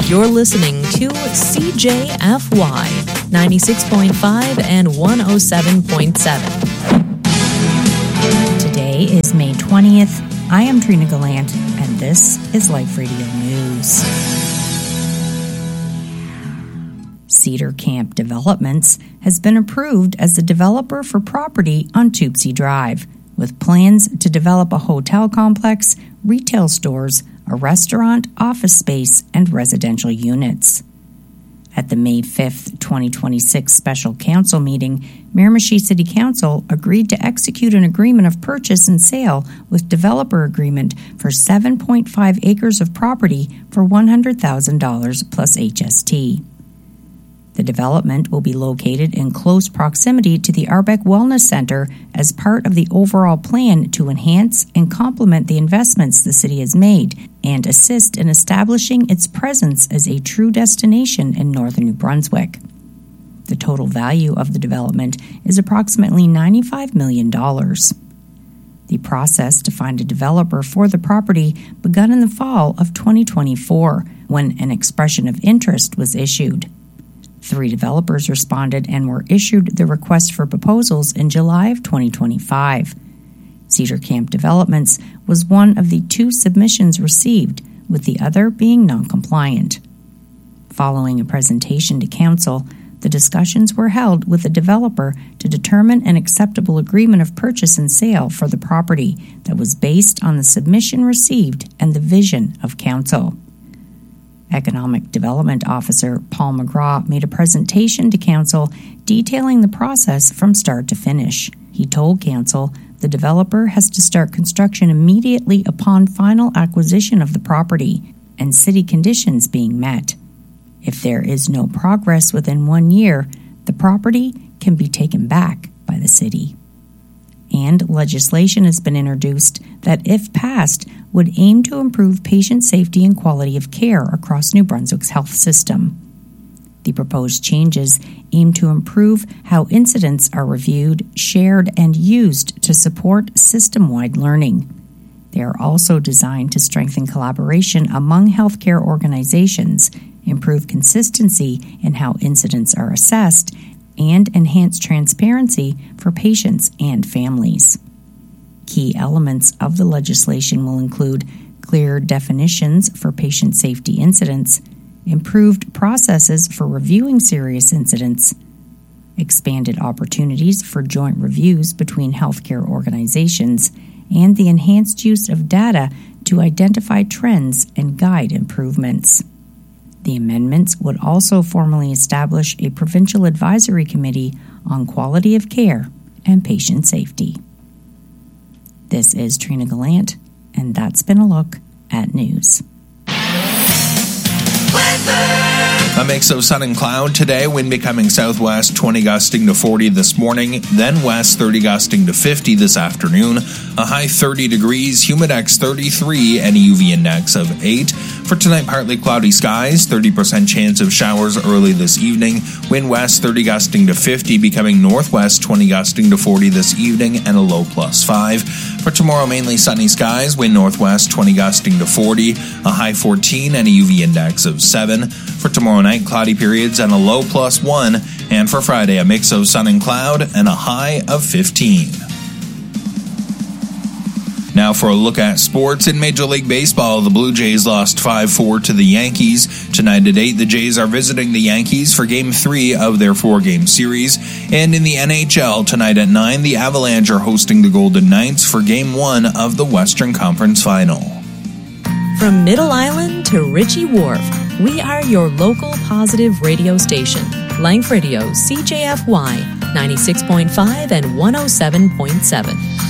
You're listening to CJFY 96.5 and 107.7. Today is May 20th. I am Trina Gallant, and this is Life Radio News. Cedar Camp Developments has been approved as the developer for property on Tubesy Drive, with plans to develop a hotel complex, retail stores, a restaurant, office space, and residential units. At the May 5th, 2026 special council meeting, Miramichi City Council agreed to execute an agreement of purchase and sale with developer agreement for 7.5 acres of property for $100,000 plus HST. The development will be located in close proximity to the Arbec Wellness Center as part of the overall plan to enhance and complement the investments the city has made and assist in establishing its presence as a true destination in northern New Brunswick. The total value of the development is approximately $95 million. The process to find a developer for the property began in the fall of 2024 when an expression of interest was issued. 3 developers responded and were issued the request for proposals in July of 2025. Cedar Camp Developments was one of the 2 submissions received, with the other being non-compliant. Following a presentation to council, the discussions were held with the developer to determine an acceptable agreement of purchase and sale for the property that was based on the submission received and the vision of council. Economic Development Officer Paul McGraw made a presentation to Council detailing the process from start to finish. He told Council the developer has to start construction immediately upon final acquisition of the property and city conditions being met. If there is no progress within 1 year, the property can be taken back by the city. And legislation has been introduced that, if passed, would aim to improve patient safety and quality of care across New Brunswick's health system. The proposed changes aim to improve how incidents are reviewed, shared, and used to support system-wide learning. They are also designed to strengthen collaboration among healthcare organizations, improve consistency in how incidents are assessed, and enhance transparency for patients and families. Key elements of the legislation will include clear definitions for patient safety incidents, improved processes for reviewing serious incidents, expanded opportunities for joint reviews between healthcare organizations, and the enhanced use of data to identify trends and guide improvements. The amendments would also formally establish a provincial advisory committee on quality of care and patient safety. This is Trina Gallant, and that's been a look at news. A mix of sun and cloud today, wind becoming southwest 20 gusting to 40 this morning, then west 30 gusting to 50 this afternoon, a high 30 degrees, humidex 33, and a UV index of 8. For tonight, partly cloudy skies, 30% chance of showers early this evening, wind west 30 gusting to 50, becoming northwest 20 gusting to 40 this evening, and a low +5. For tomorrow, mainly sunny skies, wind northwest 20 gusting to 40, a high 14, and a UV index of 7. For tomorrow night, cloudy periods and a low +1, and for Friday, a mix of sun and cloud and a high of 15. Now for a look at sports. In Major League Baseball, the Blue Jays lost 5-4 to the Yankees. Tonight at 8, the Jays are visiting the Yankees for Game 3 of their 4-game series. And in the NHL, tonight at 9, the Avalanche are hosting the Golden Knights for Game 1 of the Western Conference Final. From Middle Island to Ritchie Wharf, we are your local positive radio station. Life Radio, CJFY 96.5 and 107.7.